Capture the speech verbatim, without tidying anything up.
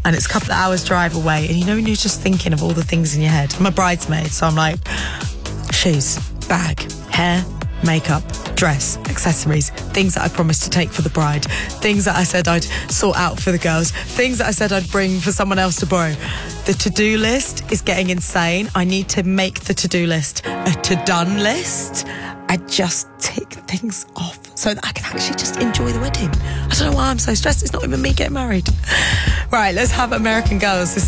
and it's a couple of hours drive away, and you know when you're just thinking of all the things in your head. I'm a bridesmaid, so I'm like, shoes, bag, hair, makeup, dress, accessories, things that I promised to take for the bride, things that I said I'd sort out for the girls, things that I said I'd bring for someone else to borrow. The to-do list is getting insane. I need to make the to-do list a to-done list. I just tick things off so that I can actually just enjoy the wedding. I don't know why I'm so stressed. It's not even me getting married. Right, let's have American Girls. This